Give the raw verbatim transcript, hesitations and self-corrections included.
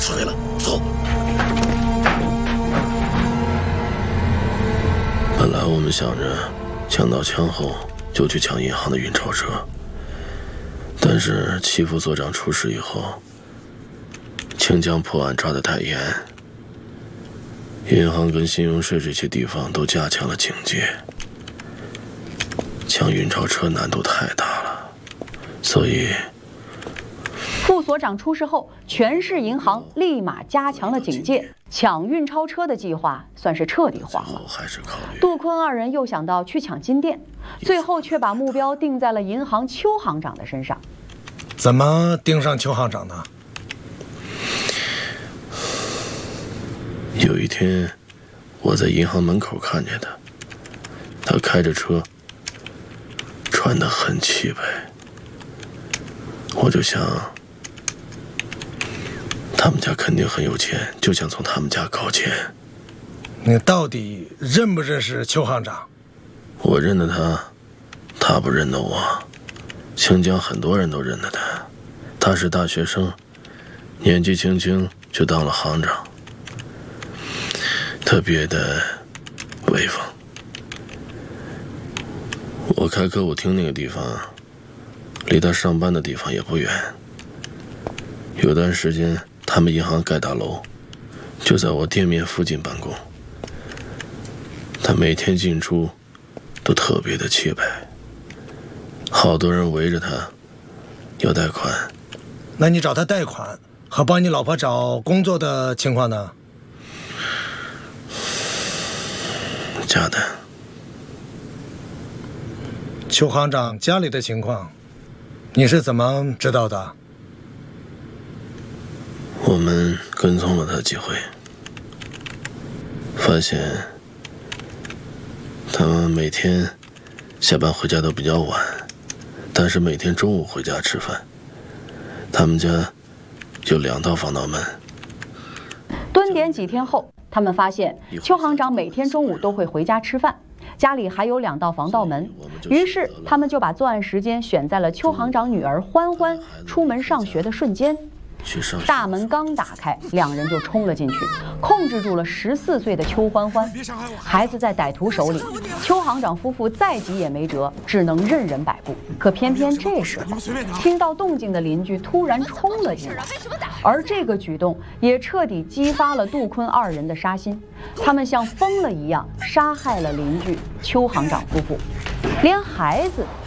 水了，走。本来我们想着抢到枪后就去抢银行的运钞车，但是齐副所长出事以后，清江破案抓得太严，银行跟信用社这些地方都加强了警戒，抢运钞车难度太大了，所以副所长出事后，全市银行立马加强了警戒，抢运钞车的计划算是彻底黄了。杜坤二人又想到去抢金店，最后却把目标定在了银行邱行长的身上。 怎么盯上邱行长呢？ 有一天，我在银行门口看见他，他开着车，穿得很气派，我就想。他们家肯定很有钱，就想从他们家搞钱。 你到底认不认识邱行长？ 我认得他，他不认得我。清江很多人都认得他，他是大学生，年纪轻轻就当了行长，特别的威风。我开歌舞厅那个地方，离他上班的地方也不远。有段时间他们银行盖大楼，就在我店面附近办公。他每天进出都特别的气派，好多人围着他要贷款。 那你找他贷款和帮你老婆找工作的情况呢？ 假的。 邱行长家里的情况，你是怎么知道的？ 我们跟踪了他几回，发现他们每天下班回家都比较晚，但是每天中午回家吃饭。他们家有两道防盗门。 蹲点几天后，他们发现邱行长每天中午都会回家吃饭，家里还有两道防盗门。于是他们就把作案时间选在了邱行长女儿欢欢出门上学的瞬间。大门刚打开，两人就冲了进去，控制住了十四岁的邱欢欢。孩子在歹徒手里，邱行长夫妇再急也没辙，只能任人摆布。可偏偏这时候，听到动静的邻居突然冲了进来，而这个举动也彻底激发了杜坤二人的杀心。他们像疯了一样杀害了邻居邱行长夫妇，连孩子